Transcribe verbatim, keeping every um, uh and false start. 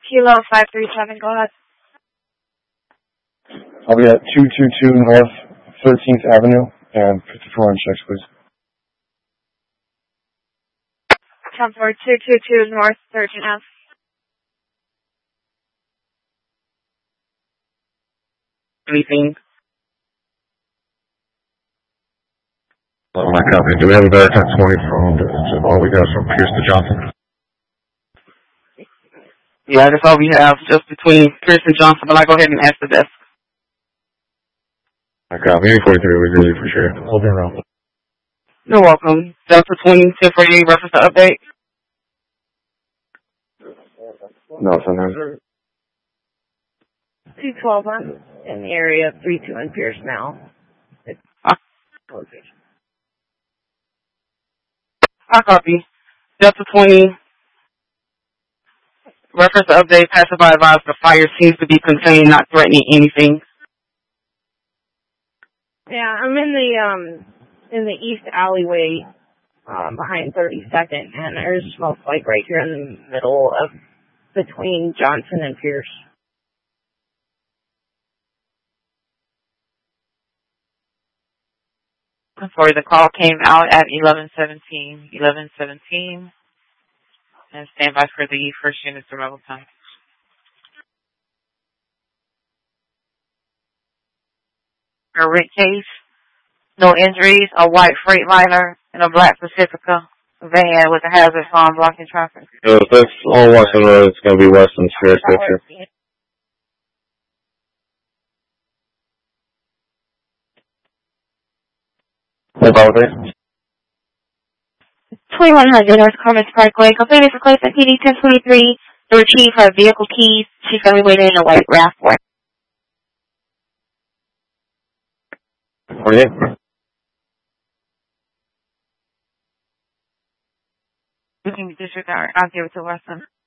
Kilo five three seven, go ahead. I'll be at two two two North thirteenth Avenue and fifty-four on checks, please. Come for two two two North thirteenth Avenue. Anything? Oh, my copy. Do we have a better ten twenty from all we got from Pierce to Johnson? Yeah, that's all we have, just between Pierce and Johnson, but I'll go ahead and ask the desk. My copy. eight forty-three, we really appreciate it. I'll be around. You're welcome. Delta twenty, ten forty-eight, reference to update. No, sometimes. two twelve, I'm in the area of three two on Pierce now. It's ah. location. I copy. Delta twenty, reference to update, passerby advised the fire seems to be contained, not threatening anything. Yeah, I'm in the um in the east alleyway um, behind thirty-second, and there's smoke like right here in the middle of between Johnson and Pierce. Sorry, the call came out at eleven seventeen. eleven seventeen. And stand by for the first unit's arrival time. A rent case, no injuries, a white Freightliner, and a black Pacifica van with a hazard sign blocking traffic. So if that's all Western Road, it's going to be Western Spear Station. What about it? twenty-one hundred North Commerce Parkway. Completed for Clayton P D ten twenty-three. To retrieve her vehicle keys. She's going to be waiting in a white RAV four. forty-eight. You can disregard. I'll give it to Weston.